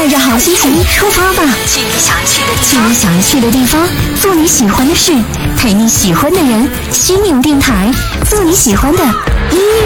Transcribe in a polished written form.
带着好心情出发吧， 去你想去的地去方， 你想去的地方，做你喜欢的事，陪你喜欢的人。犀牛电台，做你喜欢的音乐。